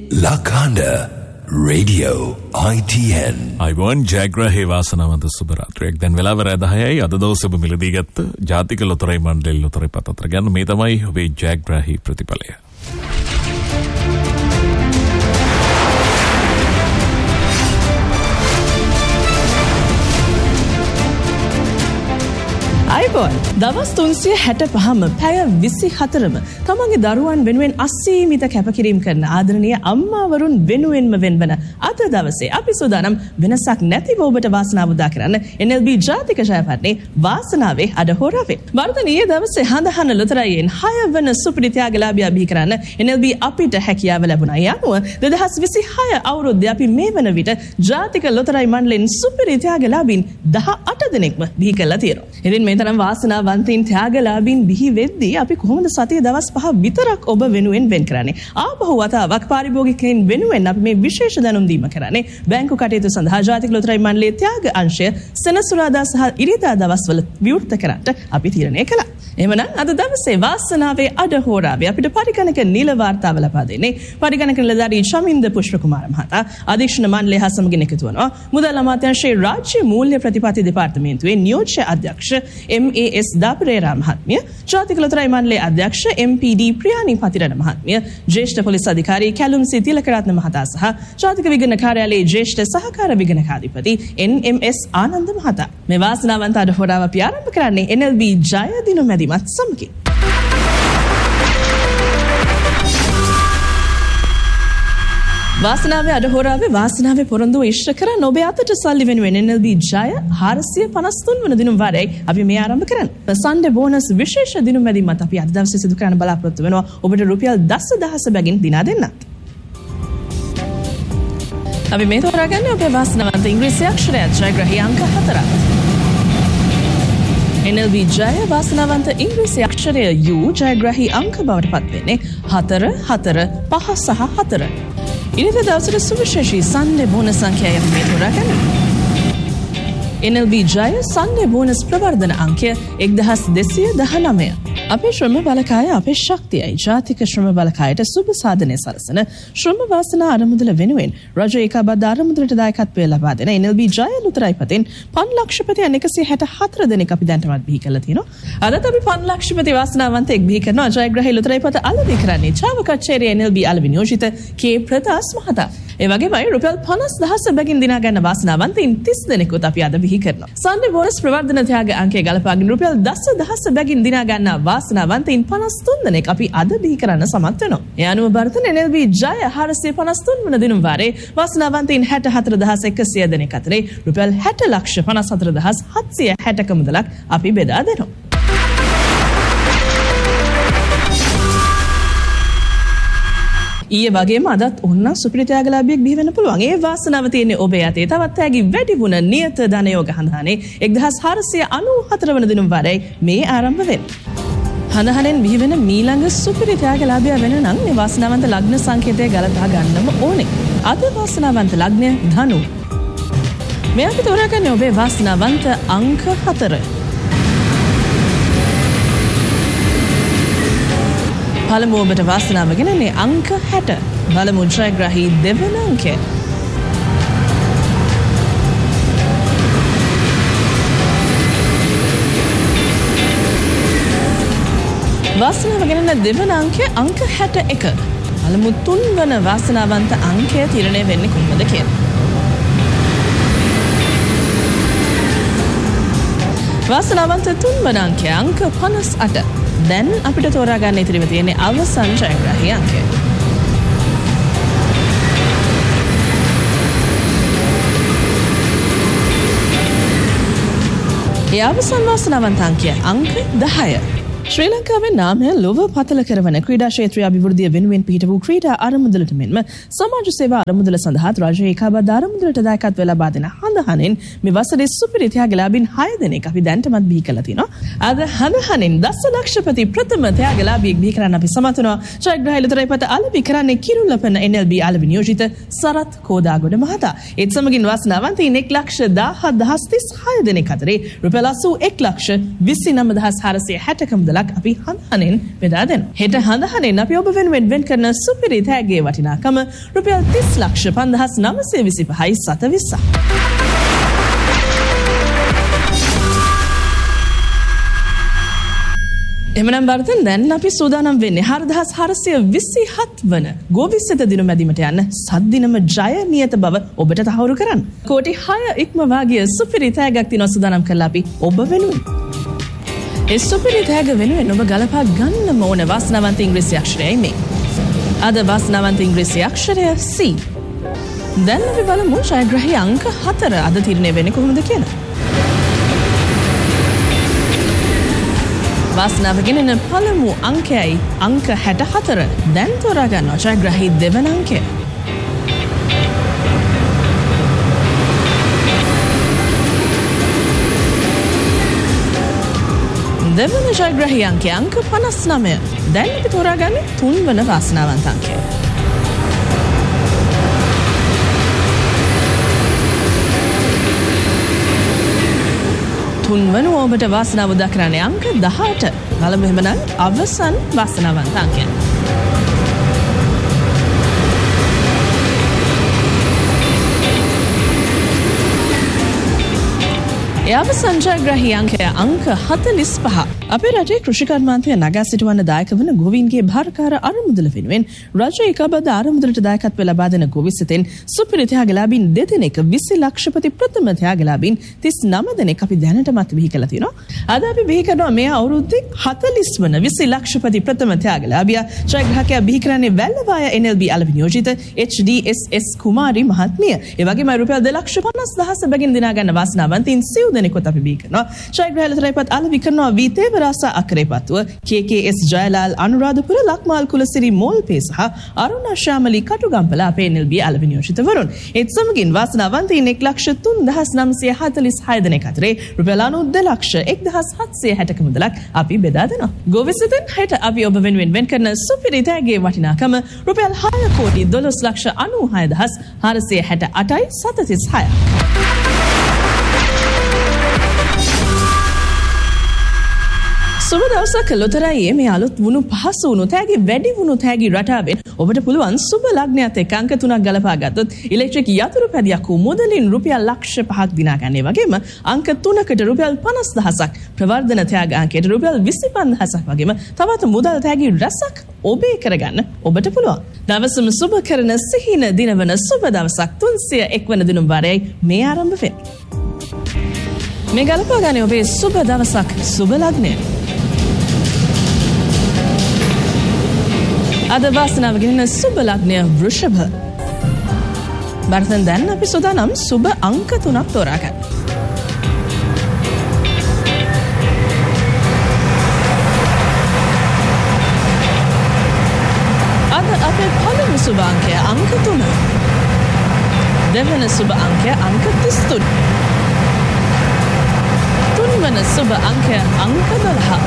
Lakanda Radio ITN. අයිබෝන් ජයග්‍රහී වාසනාවන්ත සුබ රාත්‍රියක්. දැන් වෙලාව රෑ 10යි. අද දවසේ ඔබ මිලදී ගත්ත ජාතික ලොතරැයි මණ්ඩලයේ ලොතරැයි පත් අතර ගන්න මේ තමයි ඔබේ ජයග්‍රහී ප්‍රතිඵලය. අයිබෝන් දවස් 365ම පැය 24ම තමන්ගේ දරුවන් වෙනුවෙන් අසීමිත කැපකිරීම කරන ආදරණීය අම්මාවරුන් වෙනුවෙන්ම වෙන්වන අද දවසේ අපි සූදානම් වෙනසක් නැතිව ඔබට වාසනාව උදා කරන්න NLB ජාතික ජයපත්නේ වාසනාවේ අද හොරාවේ. වර්ධනීය දවසේ හඳහන ලොතරැයියෙන් 6 වන සුපිරි ත්‍යාගලාභියා බිහි කරන්න NLB අපිට හැකියාව ලැබුණා. ඒ අනුව 2026 අවුරුද්දේ අපි මේ වන විට ජාතික ලොතරැයි මණ්ඩලයෙන් සුපිරි ත්‍යාගලාභීන් 18 දෙනෙක්ම බිහි කරලා තියෙනවා. ඉතින් මේ තරම් වාසනාවන්තයින් ත්‍යාගලාභීන් බිහි වෙද්දී අපි කොහොමද සතිය දවස් 5 විතරක් ඔබ වෙනුවෙන් වෙන් කරන්නේ? ආපහු වතාවක් පාරිභෝගිකයින් වෙනුවෙන් අපි මේ විශේෂ දැනුම් දීම කරන්නේ බැංකු කටයුතු සඳහා ජාතික ලොතරැයි මණ්ඩලයේ ත්‍යාග අංශය සෙනසුරාදා සහ ඉරිදා දවස්වල විවෘත කරන්නට අපි තීරණය කළා. එහෙමනම් අද දවසේ වාසනාවේ අද හෝරාවේ අපිට පරිගණක නිල වාර්තාව ලබා දෙන්නේ පරිගණක නිලධාරී චමින්ද පුෂ්පකුමාර මහතා අධීක්ෂණ මණ්ඩලය හා සමගින් එකතු වෙනවා. මුදල් අමාත්‍යාංශයේ රාජ්‍ය මූල්‍ය ප්‍රතිපත්ති දෙපාර්තමේන්තුවේ නියෝජ්‍ය අධ්‍යක්ෂ MAS දාපරේරා මහත්මිය, ජාතික ලොතරැයි මණ්ඩලයේ අධ්‍යක්ෂ MPD ප්‍රියානි පතිරණ මහත්මිය, ජ්‍යෙෂ්ඨ පොලිස් අධිකාරී කැලුම් සී තිලකරත්න මහතා සහ ජාතික විගණන කාර්යාලයේ ජ්‍යෙෂ්ඨ සහකාර විගණකාධිපති NMS ආනන්ද මහතා. මේ වාසනාවන්ත අද හෝරාව අපි ආරම්භ කරන්නේ NLB ජය දින මැදිමත් සමගින්. වාසනාවේ අද හෝරාවේ වාසනාවේ පොරොන්දුව ඉෂ්ට කරන ඔබේ අතට සල්ලි වෙනුවෙන් NLB ජය 453 වන දිනුම් වාරයයි අපි මේ ආරම්භ කරන්නේ. සන්ඩේ බෝනස් විශේෂ දිනුම් මැදිමත් අපි අද දවසේ සිදු කරන්න බලාපොරොත්තු වෙනවා. ඔබට රුපියල් 10,000 බැගින් දිනා දෙන්නත්. අපි මේ තෝරාගන්නේ ඔබේ වාසනාවන්ත ඉංග්‍රීසි අක්ෂරය ජයග්‍රහී අංක 4. NLB ජය වාසනාවන්ත ඉංග්‍රීසි අක්ෂරය U ජයග්‍රහී අංක බවට පත් වෙන්නේ 4 4 5 සහ 4. ඉරිදා දවසට සුවිශේෂී සන්ඩේ බෝනස් සංඛ්‍යය අපි මේ තෝරාගන්නේ. NLB ජය සන්ඩේ බෝනස් ප්‍රවර්ධන අංකය 1219. අපේ ශ්‍රම බලකාය අපේ ශක්තියයි. ජාතික ශ්‍රම බලකායට සුබ සාධනය සලසන ශ්‍රම වාසනා අරමුදල වෙනුවෙන් රජ ඒකාබද්ධ අරමුදලට දායකත්වය ලබා දෙන NLB ජය ලොතරැයි පතෙන් 5,00,000 164 දෙනෙක් අපි දැන්ටමත් බිහි කරලා තියෙනවා. අදත් අපි 5,00,000 වාසනාවන්තයෙක් බිහි කරනවා. ජයග්‍රහී ලොතරැයි පත අලෙවි කරන්නේ ජාව කච්චේරිය NLB අලෙවි නියෝජිත K ප්‍රදාස් මහතා. ඒ වගේමයි රුපියල් 50,000 බැගින් දිනා ගන්න වාසනාවන්තයින් 30 දෙනෙකුත් අපි අද බිහි කරනවා. සන්ඩේ බෝනස් ප්‍රවර්ධන ත්‍යාග අංකය ගලපාගෙන රුපියල් 10,000 බැගින් දිනා ගන්න වාසනාවන්තයින් 53 දෙනෙක් අපි අද බිහි කරන්න සමත් වෙනවා. ඒ අනුව බර්තන NLB ජය 453 වන දිනුම් වාරේ වාසනාවන්තයින් 64,100 දෙනෙක් අතරේ රුපියල් 60,54,760ක මුදලක් අපි බෙදා දෙනවා. ඊයේ වගේම අදත් ඔන්න සුපිරි ත්‍යාගලාභියෙක් බිහි වෙන්න පුළුවන්. ඒ වාසනාව තියෙන්නේ ඔබේ අතේ. තවත් ත්‍යාගී වැඩි වුණ නියත ධනයෝග හඳහනේ 1494 වන දිනුම් වාරයි මේ ආරම්භ වෙන්නේ. හඳහනෙන් බිහි වෙන මීළඟ සුපිරි ත්‍යාගලාභියා වෙන නම් මේ වාසනාවන්ත ලග්න සංකේතය ගලපා ගන්නම ඕනේ. අද වාසනාවන්ත ලග්නය ධනු. මේ අපි තෝරාගන්නේ ඔබේ වාසනාවන්ත අංක 4. පළමු ඔබට වාසනාව ගෙනන්නේ අංක 60. බලමු ජයග්‍රහී දෙවන අංකය. වාසනාව ගෙනන දෙවන අංකය අංක 61. පළමු 3 වන වාසනාවන්ත අංකය තීරණය වෙන්නේ කොහොමද කියලා. වාසනාවන්ත 3 වන අංකය අංක 58. දැන් අපිට තෝරා ගන්න ඉතිරිව තියෙන්නේ අවසන් ජයග්‍රහී අංකය. ඒ අවසන් වාසනාවන්ත අංකය අංක 10. ශ්‍රී ලංකාවේ නාමය ලොව පතල කරවන ක්‍රීඩා ක්ෂේත්‍රයේ අභිවෘද්ධිය වෙනුවෙන් පිහිට වූ ක්‍රීඩා අරමුදලට මෙන්ම සමාජ සේවා අරමුදල සඳහා රාජ්‍ය ඒකාබද්ධ අරමුදලට දායකත්වය ලබා දෙන හඳහනෙන් මේ වසරේ සුපිරි ත්‍යාගලාභීන් 6 දෙනෙක් අපි දැන්ටමත් බිහි කරලා තිනවා. අද හඳහනෙන් දසලක්ෂපති ප්‍රථම ත්‍යාගලාභියෙක් බිහි කරන්න අපි සමත් වුණා. ජයග්‍රහී ලොතරැයි පත අලෙවි කරන්නේ කිරුළපන NLB අලෙවි නියෝජිත සරත් කෝදාගොඩ මහතා. ඒත් සමගින් වාසනාවන්තයින් 1,17,036 දෙනෙක් අතරේ රුපියල් 81,29,460ක මුදලක් මුදලක් අපි හඳහනෙන් බෙදා දෙනවා. හෙට හඳහනෙන් අපි ඔබ වෙනුවෙන් වෙන් කරන සුපිරි තෑග්ගේ වටිනාකම රුපියල් 30,50,925යි 720ක්. එමනම් වර්තන් දැන් අපි සූදානම් වෙන්නේ 4,427 වන ගෝවිස්සත දින මැදිමට යන සද්දිනම ජය නියත බව ඔබට තහවුරු කරන්න. කෝටි 6 ඉක්මවා ගිය සුපිරි තෑග්ගක් තියෙනවා සූදානම් කරලා අපි ඔබ වෙනුවෙන්. ඒ සුපිරි තෑග්ග වෙනුවෙන් ඔබ ගලපා ගන්නම ඕන වාසනාවන්ත ඉංග්‍රීසි අක්ෂරයයි මේ. අද වාසනාවන්ත ඉංග්‍රීසි අක්ෂරය C. දැන් අපි බලමු ජයග්‍රහී අංක 4 අද තීරණය වෙන්නේ කොහොමද කියලා. වාසනාව ගෙනෙන පළමු අංකයයි අංක 64. දැන් තෝරා ගන්නවා ජයග්‍රහී දෙවන අංකය. දෙවන ජයග්‍රහී අංකය අංක 59. දැන් අපි තෝරා ගන්නේ තුන්වන වාසනාවන්ත අංකය. තුන්වන ඔබට වාසනාව උදා කරන්නේ අංක 18. බලමු එහෙමනම් අවසන් වාසනාවන්ත අංකය. අවසන් ජයග්‍රහී අංකය අංක 45. අපේ රටේ කෘෂිකර්මාන්තය නගා සිටවන්න දායක වන ගොවීන්ගේ භාරකාර අරමුදල වෙනුවෙන් රජය එකබද්ධ අරමුදලට දායකත්වය ලබා දෙන ගොවිසතෙන් සුපිරි ත්‍යාගලාභීන් දෙදෙනෙක් 20 ලක්ෂපති ප්‍රථම ත්‍යාගලාභීන් 39 දෙනෙක් අපි දැනටමත් බිහි කරලා තියෙනවා. අද අපි බිහි කරනවා මේ අවුරුද්දේ 40 වන 20 ලක්ෂපති ප්‍රථම ත්‍යාගලාභියා ජයග්‍රහකයා බිහි කරන්නේ වැල්ලවාය NLB අලෙවි නියෝජිත HDSS කුමාරි මහත්මිය. ඒ වගේම රුපියල් 2,50,000 බැගින් දිනා ගන්න වාසනාවන්තයින් සිව් දෙනෙකුත් අපි බිහි කරනවා. ජයග්‍රහලතරයිපත් අලෙවි කරනවා වීතේ රාසා අකරේපත්තුව KKS ජයලාල් අනුරාධපුර ලක්මාල් කුලසිරි මෝල්පේ සහ අරුණා ශාමලී කටුගම්පල අපේ NLB අලෙවි නියෝජිතවරුන්. ඒත් සමගින් වාසනාවන්තයින් 1,03,966 දෙනෙක් අතරේ රුපියල් 92,01,760ක මුදලක් අපි බෙදා දෙනවා. ගොවිසතෙන් හෙට අපි ඔබ වෙනුවෙන් වෙන් කරන සුපිරි තෑග්ගේ වටිනාකම රුපියල් 6,12,96,468යි 736ක්. සුබ දවසක් ලොතරැයියේ මේ අලුත් වුණු පහසු වුණු තෑගි වැඩි වුණු තෑගි රටාවෙන් ඔබට පුළුවන් සුබ ලග්නයත් එක්ක අංක 3ක් ගලපා ගත්තොත් ඉලෙක්ට්‍රික් යතුරු පැදියක් වූ මුදලින් රුපියල් ලක්ෂ 5ක් දිනා ගන්න. ඒ වගේම අංක 3කට රුපියල් 50,000ක් ප්‍රවර්ධන තෑග අංකයට රුපියල් 25,000ක් වගේම තවත් මුදල් තෑගි රැසක් ඔබේ කරගන්න ඔබට පුළුවන්. දවසම සුබ කරන සිහින දිනවන සුබ දවසක් 301 වන දිනුම් වාරයයි මේ ආරම්භ වෙන්නේ. මේ ගලපා ගන්නේ ඔබේ සුබ දවසක් සුබ ලග්නය. අද වාසනාව ගෙනෙන සුබ ලග්නය වෘෂභ. බර්තන් දැන් අපි සූදානම් සුබ අංක 3ක් තෝරා ගන්න. අද අපේ පළමු සුබ අංකය අංක 3. දෙවන සුබ අංකය අංක 33. තුන්වන සුබ අංකය අංක 12.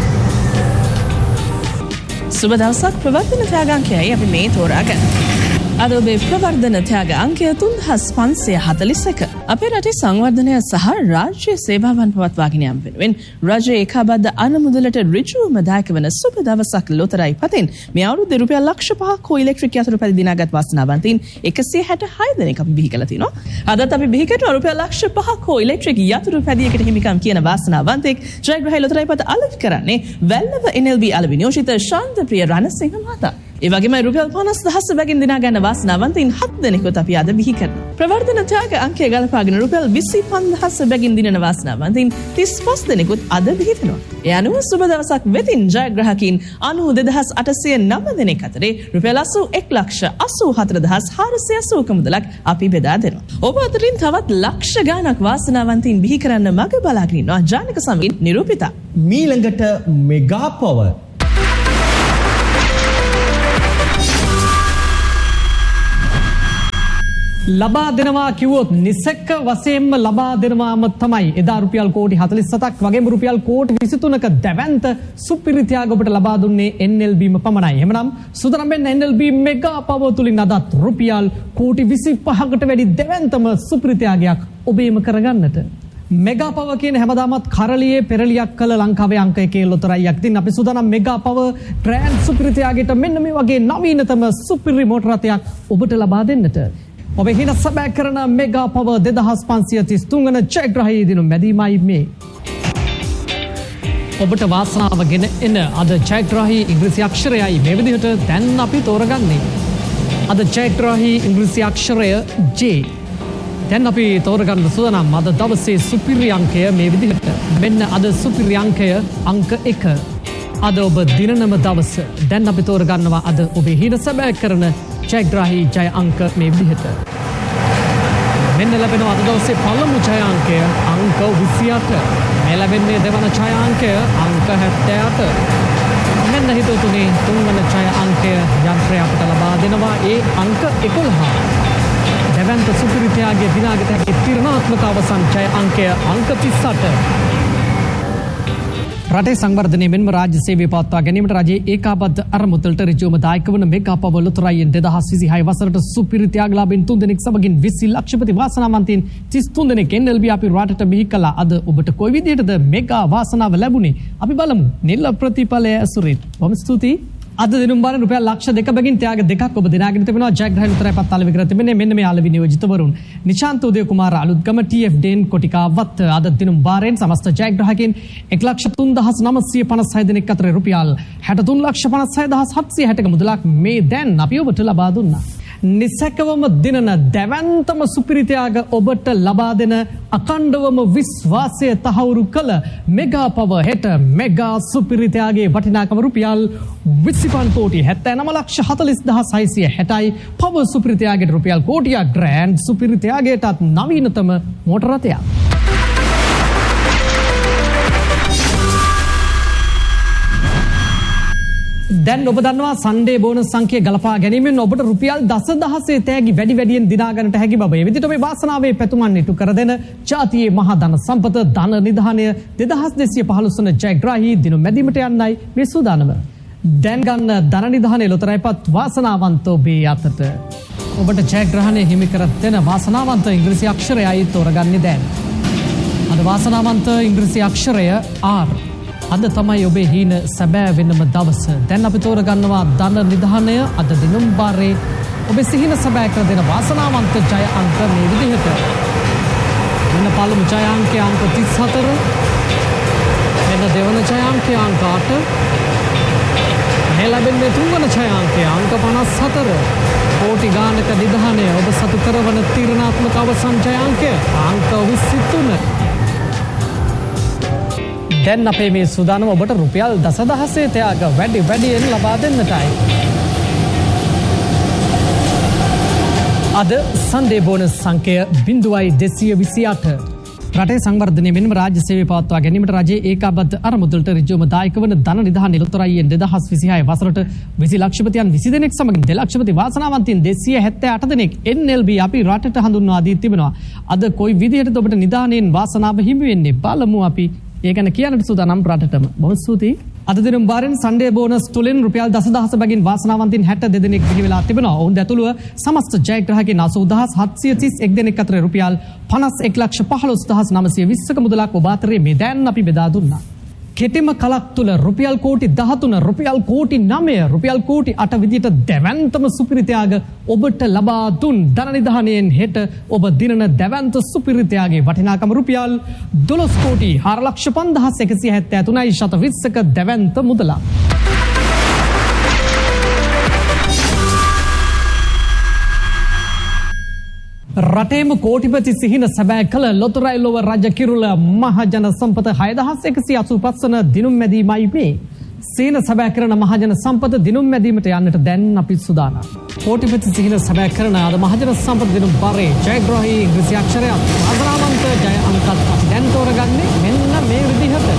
සුබ දවසක් ප්‍රවර්ධන ත්‍යාග අංකයයි අපි මේ තෝරාගන්න. අද ඔබේ ප්‍රවර්ධන ත්‍යාග අංකය 3,541. අපේ රටේ සංවර්ධනය සහ රාජ්‍ය සේවාවන් පවත්වාගෙන යාම වෙනුවෙන් රජයේ ඒකාබද්ධ අරමුදලට ඍජුවම දායක වන සුබ දවසක් ලොතරැයි පතෙන් මේ අවුරුද්දේ රුපියල් ලක්ෂ 5ක් හෝ ඉලෙක්ට්‍රික් යතුරු පැදි දිනාගත් වාසනාවන්තයින් 166 දෙනෙක් අපි බිහි කරලා තිනවා. අදත් අපි බිහි කරන රුපියල් ලක්ෂ 5ක් හෝ ඉලෙක්ට්‍රික් යතුරු පැදියකට හිමිකම් කියන වාසනාවන්තෙක් ජයග්‍රහී ලොතරැයි පත අලෙවි කරන්නේ වැල්ලව NLB අලෙවි නියෝජිත ශාන්තප්‍රිය රණසිංහ මහතා. ඒ වගේම රුපියල් 50,000 බැගින් දිනා ගන්න වාසනාවන්තයින් 7 දෙනෙකුත් අපි අද බිහි කරනවා. ප්‍රවර්ධන ත්‍යාග අංකය ගලපාගෙන රුපියල් 25,000 බැගින් දිනන වාසනාවන්තයින් 35 දෙනෙකුත් අද බිහි වෙනවා. ඒ අනුව සුබ දවසක් වෙතින් ජයග්‍රහකීන් 92,809 දෙනෙක් අතරේ රුපියල් 81,84,480ක මුදලක් අපි බෙදා දෙනවා. ඔබ අතරින් තවත් ලක්ෂ ගාණක් වාසනාවන්තයින් බිහි කරන්න මඟ බලාගෙන ඉන්නවා ජානක සමගින් නිරූපිතා. මීළඟට මෙගා පවර් ලබා දෙනවා කිව්වොත් නිසක වශයෙන්ම ලබා දෙනවාම තමයි එදා රුපියල් කෝටි 47ක් වගේම රුපියල් කෝටි 23ක දැවැන්ත සුපිරි ත්‍යාග ඔබට ලබා දුන්නේ NLBම පමණයි. එහෙමනම් සුදනම් වෙන්න NLB මෙගා පවර් තුලින් අදත් රුපියල් කෝටි 25කට වැඩි දැවැන්තම සුපිරි ත්‍යාගයක් ඔබේම කරගන්නට. මෙගා පව කියන හැමදාමත් කරලියේ පෙරලියක් කළ ලංකාවේ අංක 1 ලොතරැයියක්. ඉතින් අපි සූදානම් මෙගා පව ග්‍රෑන්ඩ් සුපිරිතයාගේට මෙන්න මේ වගේ නවීනතම සුපිරි මෝටර රථයක් ඔබට ලබා දෙන්නට. ඔබ හින සබෑ කරන මෙගා පව 2533 වන ජයග්‍රහී දින මැදීමයි මේ. ඔබට වාසනාව ගෙන එන අද ජයග්‍රහී ඉංග්‍රීසි අක්ෂරයයි මේ විදිහට දැන් අපි තෝරගන්නේ. අද ජයග්‍රහී ඉංග්‍රීසි අක්ෂරය J. දැන් අපි තෝරගන්න සූදානම් අද දවසේ සුපිරි අංකය මේ විදිහට. මෙන්න අද සුපිරි අංකය අංක 1. අද ඔබ දිනනම දවස. දැන් අපි තෝරගන්නවා අද ඔබේ හින සැබෑ කරන ජයග්‍රහී ජය අංක මේ විදිහට. මෙන්න ලැබෙනවා අද දවසේ පළමු ජය අංකය අංක 28. මේ ලැබෙන්නේ දෙවන ජය අංකය අංක 78. මෙන්න හිතුතුනේ තුන්වන ජය අංකය යන්ත්‍රය අපට ලබා දෙනවා ඒ අංක 11. දැවන්ත සුපිරිතයාගේ දිනාගත හැකි තීරණාත්මක අවසන් ජය අංකය අංක 38. රටේ සංවර්ධනය මෙන්ම රාජ්‍ය සේවය පවත්වා ගැනීමට රජයේ ඒකාබද්ධ අරමුදලට ඍජුවම දායක වන මෙගා පව ලොතරැයියෙන් 2026 වසරට සුපිරි ත්‍යාගලාභීන් 3 දෙනෙක් සමගින් 20 ලක්ෂපති වාසනාවන්තයින් 33 දෙනෙක් NLB අපි රටට බිහි කළා. අද ඔබට කොයි විදිහටද මෙගා වාසනාව ලැබුණේ? අපි බලමු නිල ප්‍රතිඵලය ඇසුරින්. බොහොම ස්තුතියි. අද දිනුම් බාරේ රුපියල් ලක්ෂ 2 බැගින් ත්‍යාග දෙකක් ඔබ දිනාගෙන තිබෙනවා. ජයග්‍රහණ උත්තරයපත් අලෙවි කර තිබෙන්නේ මෙන්න මේ අලෙවි නියෝජිතවරුන් නිශාන්ත උදය කුමාර අලුත්ගම TF ඩේන් කොටිකාවත්. අද දිනුම් බාරෙන් සමස්ත ජයග්‍රහකයන් 1,03,956 දෙනෙක් අතර රුපියල් 63,56,760ක මුදලක් මේ දැන් අපි ඔබට ලබා දුන්නා. නිසැකවම දිනන දැවැන්තම සුපිරිතයාග ඔබට ලබා දෙන අකණ්ඩවම විශ්වාසය තහවුරු කළ මෙගා පව හෙට මෙගා සුපිරිතයාගේ වටිනාකම රුපියල් 25,79,40,660යි. පව සුපිරිතයාගේ රුපියල් කෝටියක් ග්‍රෑන්ඩ් සුපිරිතයාගේටත් නවීනතම මෝටර රථයක්. දැන් ඔබ දන්නවා සන්ඩේ බෝනස් සංඛ්‍ය ගලපා ගැනීමෙන් ඔබට රුපියල් දසදහසේ තෑගි වැඩි වැඩියෙන් දිනා ගන්නට හැකි බව. ඒ විදිහට ඔබේ වාසනාවේ පැතුමන් ඉටු කර දෙන ජාතියේ මහා ධන සම්පත ධන නිධානය 2215 වන ජයග්‍රහී දින මැදීමට යන්නයි මේ සූදානම. දැන් ගන්න ධන නිධානයේ ලොතරැයිපත් වාසනාවන්ත ඔබේ අතට. ඔබට ජයග්‍රහණය හිමි කර දෙන වාසනාවන්ත ඉංග්‍රීසි අක්ෂරයයි තෝරගන්නේ දැන්. අද වාසනාවන්ත ඉංග්‍රීසි අක්ෂරය R. අද තමයි ඔබේ හීන සැබෑ වෙනම දවස. දැන් අපි තෝරගන්නවා ධන නිධානය අද දිනුම් බාරේ ඔබේ සිහින සැබෑ කර දෙන වාසනාවන්ත ජය අංක මේ විදිහට. මෙන්න පළමු ජය අංකය අංක 34. මෙන්න දෙවන ජය අංකය අංක 8. මේ ලැබෙන්නේ තුන්වන ජය අංකය අංක 54. කෝටි ගානක නිධානය ඔබ සතු කරවන තීරණාත්මක අවසන් ජය අංකය අංක 23. දැන් අපේ මේ සූදානම ඔබට රුපියල් දසදහසේ ත්‍යාග වැඩියෙන් ලබා දෙන්නටයි. අද සන්ඩේ බෝනස් සංඛ්‍ය 0.228. රටේ සංවර්ධනය මෙන්ම රාජ්‍ය සේවය පවත්වා ගැනීමට රජයේ ඒකාබද්ධ අරමුදලට ඍජුවම දායක වන ධන නිධාන ලොතරැයියෙන් 2026 වසරට 20 ලක්ෂපතියන් 20 දෙනෙක් සමගින් 2 ලක්ෂපති වාසනාවන්තයින් 278 දෙනෙක් NLB අපි රටට හඳුන්වා දී තිබෙනවා. අද කොයි විදිහටද ඔබට නිධානයෙන් වාසනාව හිමි වෙන්නේ? බලමු අපි ඒ ගැන කියන්නට සූදානම් රටටම. බොහොම ස්තුතියි. අද දිනුම් බාරෙන් සන්ඩේ බෝනස් තුලින් රුපියල් 10,000 බැගින් වාසනාවන්තයින් 62 දෙනෙක් බිහි වෙලා තිබෙනවා. ඔවුන් ඇතුළුව සමස්ත ජයග්‍රහකයන් 80,731 දෙනෙක් අතර රුපියල් 51,15,920ක මුදලක් ඔබ අතරේ මේ දැන් අපි බෙදා දුන්නා. කෙටිම කලක් තුල රුපියල් කෝටි 13, රුපියල් කෝටි 9, රුපියල් කෝටි 8 විදිහට දැවැන්තම සුපිරිතයාග ඔබට ලබා දුන් ධන නිධානයෙන් හෙට ඔබ දිනන දැවැන්ත සුපිරිතයාගේ වටිනාකම රුපියල් 12,05,173.20ක දැවැන්ත මුදලක්. රටේම කෝටිපති සිහින සැබෑ කළ ලොතරැයි ලොව රජ කිරුළ මහජන සම්පත 6,185 වන දිනුම් මැදීමයි මේ. සීන සැබෑ කරන මහජන සම්පත දිනුම් මැදීමට යන්නට දැන් අපි සූදානම්. කෝටිපති සිහින සැබෑ කරන අද මහජන සම්පත දිනුම් බාරේ ජයග්‍රහී ඉංග්‍රීසි අක්ෂරයක් ආදරවන්ත ජය අංකත් අපි දැන් තෝරගන්නේ මෙන්න මේ විදිහට.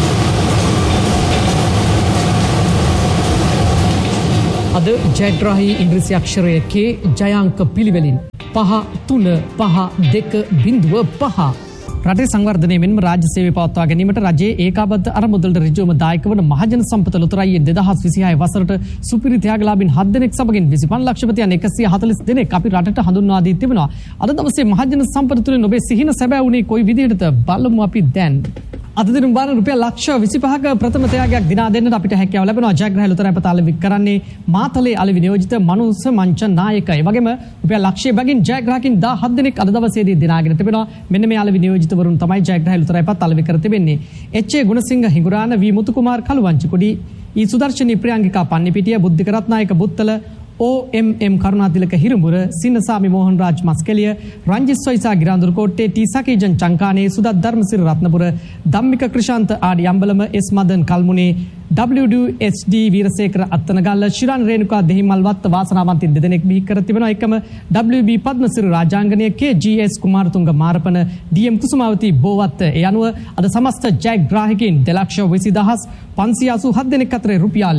අද ජයග්‍රහී ඉංග්‍රීසි අක්ෂරයේ ජය අංක පිළිවෙලින් 5 3 5 2 0 5 රටේ සංවර්ධනය මෙන්ම රාජ්‍ය සේවය පවත්වා ගැනීමට රජයේ ඒකාබද්ධ අරමුදලට ඍජුවම දායක වන මහජන සම්පත ලොතරැයියේ 2026 වසරට සුපිරි ත්‍යාගලාභීන් 7 දෙනෙක් සමගින් 25 ලක්ෂපතියන් 140 දෙනෙක් අපි රටට හඳුන්වා දී තිබෙනවා. අද දවසේ මහජන සම්පත තුළින් ඔබේ සිහින සැබෑ වුණේ කොයි විදිහටද බලමු අපි දැන්. අද දින බාර රුපියල් ලක්ෂ 25ක ප්‍රථම ත්‍යාගයක් දිනා දෙන්නට අපිට හැකියාව ලැබෙනවා. ජයග්‍රහී ලොතරැයි පත අලෙවි කරන්නේ මාතලේ අලෙවි නියෝජිත මනුස්ස මංච නායක. ඒ වගේම රුපියල් ලක්ෂය බැගින් ජයග්‍රාහකින් 17 දෙනෙක් අද දවසේදී දිනාගෙන තිබෙනවා. මෙන්න මේ අලෙවි නියෝජිතවරුන් තමයි ජයග්‍රහී ලොතරැයි පත අලෙවි කර තිබෙන්නේ. එච්.ඒ. ගුණසිංහ හිඟුරාන, වී මුතු කුමාර් කළුවංචිකුඩි, ඊ සුදර්ශනී ප්‍රියංගිකා පන්නිපිටිය, බුද්ධික Ratnayake Buttala, OMM Karunathilaka හිරුඹුර, සින්නසාමි Mohan Raj Maskeliya, Ranjith Soysa ගිරාඳුරු කොට්ටේ, T සකීජන් චංකානේ, Sudath Dharmasiri Ratnapura, Dhammika Krishantha ආඩි අම්බලම, S Madan කල්මුනේ, WD Weerasekara Attanagalla, Shiran Renuka දෙහිමල්වත්ත වාසනාවන්තින් දෙදෙනෙක් බිහි කර තිබෙනවා. එකම WB Padmasiri රාජාංගනය, KGS Kumaratunga Marapana, DM කුසුමාවති Bowatta. ඒ අනුව අද සමස්ත ජයග්‍රාහකයින් 2,20,587 දෙනෙක් අතර රුපියල්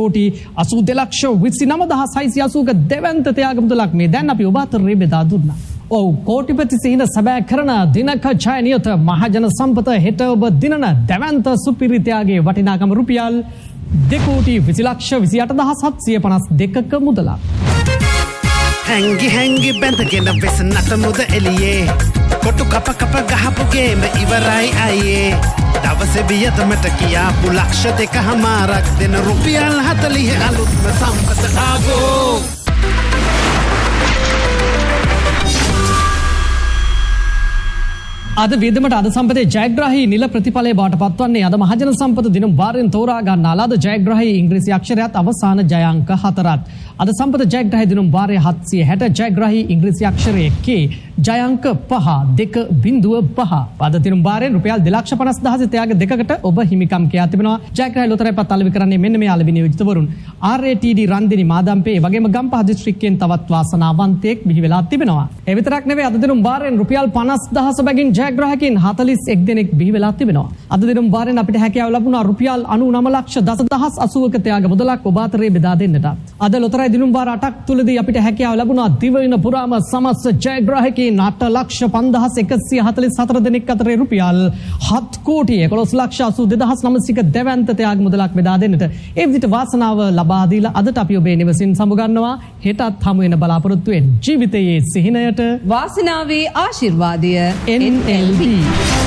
1,82,29,680ක දෙවන්ත ත්‍යාග මුදලක් මේ දැන් අපි ඔබ අතරේ බෙදා දුන්නා. ඔව්, කෝටිපති සිහින සැබෑ කරන දිනක ජය නියත මහජන සම්පත හෙට ඔබ දිනන දැවන්ත සුපිරි ත්‍යාගයේ වටිනාකම රුපියල් 2,20,28,752ක මුදලක්. හැංගි හැංගි බැඳගෙන වෙසනට මුද එළියේ කොටු කප කප ගහපුගේම ඉවරයි අයියේ දවසේ වියදමට කියාපු ලක්ෂ 2.5ක් දෙන රුපියල් 40 අලුත්ම සම්පත ආගෝ. අද වියදමට අද සම්පතේ ජයග්‍රාහී නිල ප්‍රතිඵලයේ බවට පත්වන්නේ අද මහජන සම්පත දිනුම් වාරයෙන් තෝරා ගන්නා ලද ජයග්‍රාහී ඉංග්‍රීසි අක්ෂරයත් අවසාන ජය අංක 4ත්. අද සම්පත ජයග්‍රාහී දිනුම් වාරයේ 760 ජයග්‍රාහී ඉංග්‍රීසි අක්ෂරයේ K ජය අංක 5.2.5. අද දිනුම් වාරයෙන් රුපියල් 2,50,000 ත්‍යාග දෙකකට ඔබ හිමිකම් කියා තිබෙනවා. ජයග්‍රාහී ලොතරැයි පත් අලෙවි කරන්නේ මෙන්න මේ අලෙවි නියෝජිතවරුන්. RATD රන්දිනි මාදම්පේ වගේම ගම්පහ දිස්ත්‍රික්කයෙන් තවත් වාසනාවන්තයෙක් බිහි වෙලා තිබෙනවා. ඒ විතරක් නෙවෙයි අද දිනුම් වාරයෙන් රුපියල් 50,000 බැගින් ජයග්‍රාහකයන් 41 දෙනෙක් බිහි වෙලා තිබෙනවා. අද දිනුම් වාරයෙන් අපිට හැකියාව ලැබුණා රුපියල් 99,10,80ක ත්‍යාග මුදලක් ඔබ අතරේ බෙදා දෙන්නට. අද ලොතරැයි දිනුම් වාර 8ක් තුලදී අපිට හැකියාව ලැබුණා දිවයින පුරාම සමස්ත ජයග්‍රාහකයන් 8,05,144 දෙනෙක් අතරේ රුපියල් 7,11,82,900ක දෙවන්ත ත්‍යාග මුදලක් බෙදා දෙන්නට. ඒ විදිහට වාසනාව ලබා දීලා අදට අපි ඔබේ නිවසින් සමුගන්නවා. හෙටත් හමු වෙන බලාපොරොත්තු වෙන ජීවිතයේ සිහිනයට වාසනාවේ ආශිර්වාදය NLB.